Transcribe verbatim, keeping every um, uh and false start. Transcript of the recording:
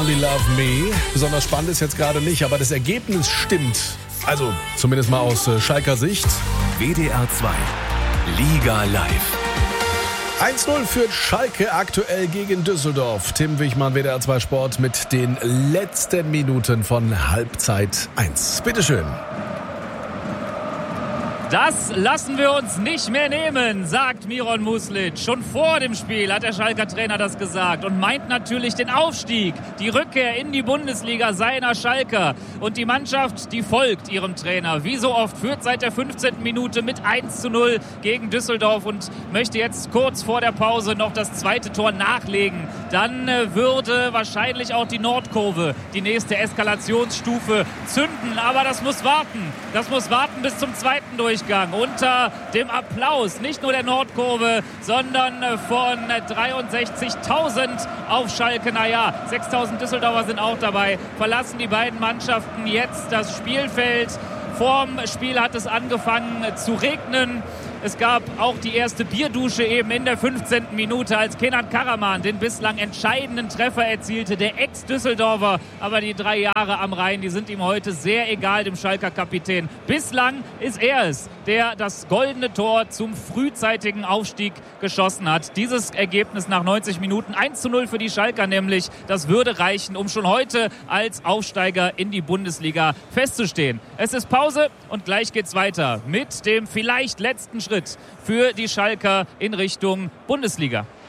Only Love Me. Besonders spannend ist jetzt gerade nicht, aber das Ergebnis stimmt. Also zumindest mal aus äh, Schalker Sicht. W D R zwei Liga live. eins null führt Schalke aktuell gegen Düsseldorf. Tim Wichmann, W D R zwei Sport mit den letzten Minuten von Halbzeit eins. Bitteschön. Das lassen wir uns nicht mehr nehmen, sagt Miron Muslic. Schon vor dem Spiel hat der Schalker Trainer das gesagt und meint natürlich den Aufstieg, die Rückkehr in die Bundesliga seiner Schalker. Und die Mannschaft, die folgt ihrem Trainer. Wie so oft führt seit der fünfzehnten Minute mit eins zu null gegen Düsseldorf und möchte jetzt kurz vor der Pause noch das zweite Tor nachlegen. Dann würde wahrscheinlich auch die Nordkurve die nächste Eskalationsstufe zünden. Aber das muss warten. Das muss warten bis zum zweiten Durchgang. Unter dem Applaus nicht nur der Nordkurve, sondern von dreiundsechzigtausend auf Schalke. Naja, sechstausend Düsseldorfer sind auch dabei. Verlassen die beiden Mannschaften jetzt das Spielfeld. Vorm Spiel hat es angefangen zu regnen. Es gab auch die erste Bierdusche eben in der fünfzehnten Minute, als Kenan Karaman den bislang entscheidenden Treffer erzielte. Der Ex-Düsseldorfer, aber die drei Jahre am Rhein, die sind ihm heute sehr egal, dem Schalker Kapitän. Bislang ist er es, der das goldene Tor zum frühzeitigen Aufstieg geschossen hat. Dieses Ergebnis nach neunzig Minuten, eins zu null für die Schalker nämlich, das würde reichen, um schon heute als Aufsteiger in die Bundesliga festzustehen. Es ist Pause und gleich geht's weiter mit dem vielleicht letzten Schritt für die Schalker in Richtung Bundesliga.